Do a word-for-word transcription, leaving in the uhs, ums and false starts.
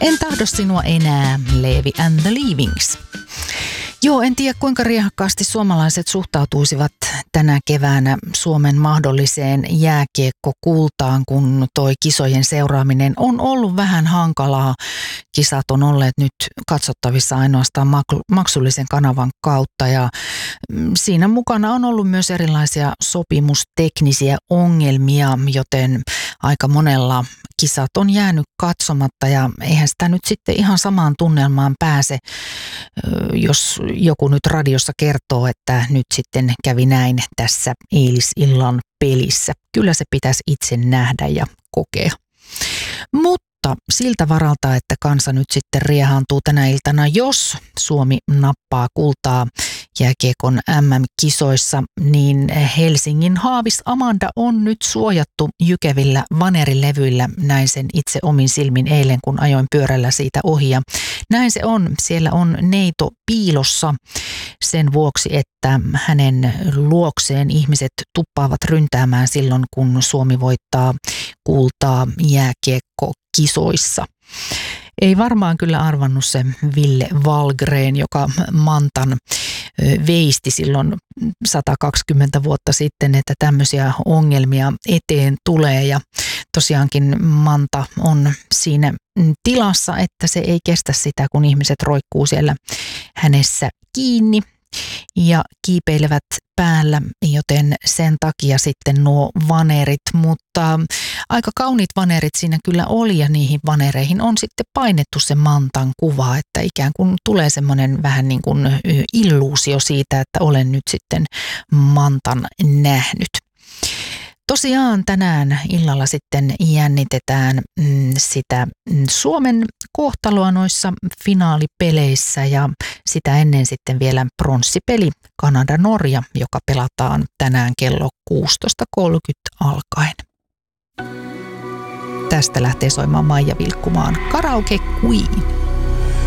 En tahdo sinua enää, Leevi and the Leavings. Joo, en tiedä kuinka riehakkaasti suomalaiset suhtautuisivat tänä keväänä Suomen mahdolliseen jääkiekkokultaan, kun toi kisojen seuraaminen on ollut vähän hankalaa. Kisat on olleet nyt katsottavissa ainoastaan maksullisen kanavan kautta ja siinä mukana on ollut myös erilaisia sopimusteknisiä ongelmia, joten aika monella kisat on jäänyt katsomatta ja eihän sitä nyt sitten ihan samaan tunnelmaan pääse, jos joku nyt radiossa kertoo, että nyt sitten kävi näin tässä eilisillan pelissä. Kyllä se pitäisi itse nähdä ja kokea. Mutta siltä varalta, että kansa nyt sitten riehaantuu tänä iltana, jos Suomi nappaa kultaa jääkiekon äm äm-kisoissa, niin Helsingin Haavis Amanda on nyt suojattu jykevillä vanerilevyillä. Näin sen itse omin silmin eilen, kun ajoin pyörällä siitä ohi. Ja näin se on. Siellä on neito piilossa sen vuoksi, että hänen luokseen ihmiset tuppaavat ryntäämään silloin, kun Suomi voittaa kultaa jääkiekkokisoissa. Ei varmaan kyllä arvannut se Ville Wahlgren, joka Mantan veisti silloin sata kaksikymmentä vuotta sitten, että tämmöisiä ongelmia eteen tulee. Ja tosiaankin Manta on siinä tilassa, että se ei kestä sitä, kun ihmiset roikkuu siellä hänessä kiinni ja kiipeilevät päällä, joten sen takia sitten nuo vanerit, mutta aika kauniit vanerit siinä kyllä oli ja niihin vanereihin on sitten painettu se Mantan kuva, että ikään kuin tulee semmoinen vähän niin kuin illuusio siitä, että olen nyt sitten Mantan nähnyt. Tosiaan tänään illalla sitten jännitetään sitä Suomen kohtaloa noissa finaalipeleissä ja sitä ennen sitten vielä pronssipeli Kanada-Norja, joka pelataan tänään kello kuusitoista kolmekymmentä alkaen. Tästä lähtee soimaan Maija Vilkkumaan Karaoke Queen.